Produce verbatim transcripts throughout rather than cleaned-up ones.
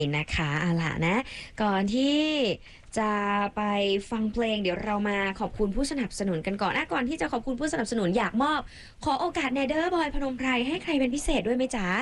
นะคะเอาล่ะนะก่อนที่จะไปฟังเพลงเดี๋ยวเรามาขอบคุณผู้สนับสนุนกันก่อนนะก่อนที่จะขอบคุณผู้สนับสนุนอยากมอบขอโอกาสเนเดอร์บอยพนมไพรให้ใครเป็นพิเศษด้วยไหมจ๊ะ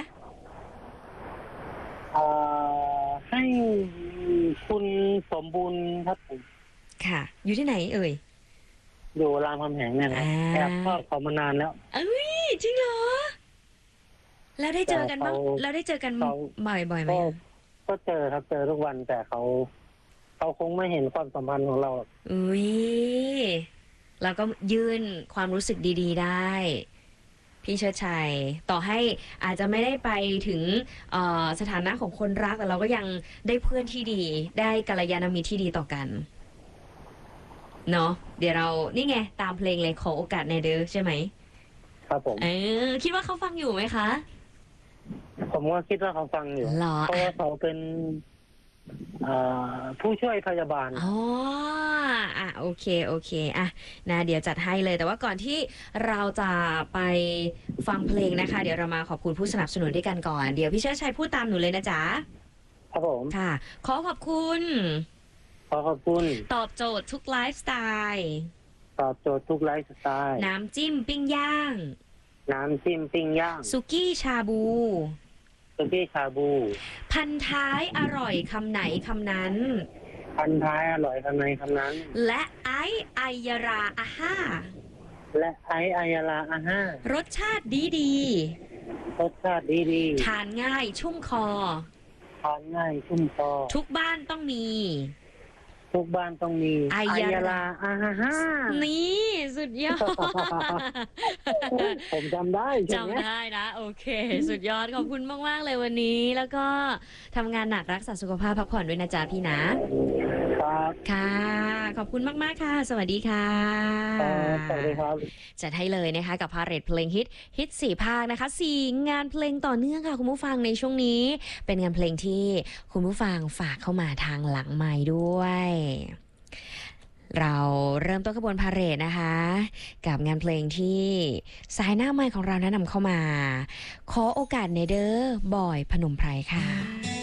เอ่อให้คุณสมบูรณ์ครับผมค่ะอยู่ที่ไหนเอ่ยอยู่รามคำแหงเนี่ยนะแอบชอบเขามานานแล้วเอ้ยจริงเหรอแล้วได้เจอกันบ้างแล้วได้เจอกันบ่อยบ่อยไหมก็เจอครับเจอทุกวันแต่เขาเขาคงไม่เห็นความสัมพันธ์ของเราอุ้ยเราก็ยื่นความรู้สึกดีๆได้พี่เชิดชัยต่อให้อาจจะไม่ได้ไปถึงสถานะของคนรักแต่เราก็ยังได้เพื่อนที่ดีได้กัลยาณมิตรที่ดีต่อกันเนาะเดี๋ยวเรานี่ไงตามเพลงเลยขอโอกาสในเด้อใช่ไหมครับผมเออคิดว่าเขาฟังอยู่ไหมคะผมก็คิดว่าเขาฟังอยู่เพราะว่าเขาเป็นผู้ช่วยพยาบาลอ๋ออ่ะโอเคโอเคอ่ะนะเดี๋ยวจัดให้เลยแต่ว่าก่อนที่เราจะไปฟังเพลงนะคะเดี๋ยวเรามาขอบคุณผู้สนับสนุนด้วยกันก่อนเดี๋ยวพี่เชิดชัยพูดตามหนูเลยนะจ๊ะครับผมค่ะขอขอบคุณขอขอบคุณตอบโจทย์ทุกไลฟ์สไตล์ตอบโจทย์ทุกไลฟ์สไตล์น้ำจิ้มปิ้งย่างน้ำจิ้มปิ้งย่างสุกี้ชาบูสุกี้ชาบูพันท้ายอร่อยคำไหนคำนั้นพันท้ายอร่อยคำไหนคำนั้นและไอไอยาราอาห้าและไอไอยาราอาห้ารสชาติดีดีรสชาติดีดีทานง่ายชุ่มคอทานง่ายชุ่มคอทุกบ้านต้องมีทุกบ้านต้องมีไอยาราอาห้านี่สุดยอดผมจำได้จำได้นะโอเคสุดยอดขอบคุณมากๆเลยวันนี้แล้วก็ทำงานหนักรักษาสุขภาพพักผ่อนด้วยนะจ๊ะพี่นะครับค่ะขอบคุณมากๆค่ะสวัสดีค่ะสวัสดีครับจัดให้เลยนะคะกับพาเรดเพลงฮิตฮิตสี่ภาคนะคะสี่งานเพลงต่อเนื่องค่ะคุณผู้ฟังในช่วงนี้เป็นงานเพลงที่คุณผู้ฟังฝากเข้ามาทางหลังไมค์ด้วยเราเริ่มต้นขบวนพาเหรดนะคะกับงานเพลงที่สายหน้าไมค์ของเราแนะนำเข้ามาขอโอกาสเนเดอร์บอยพนมไพรค่ะ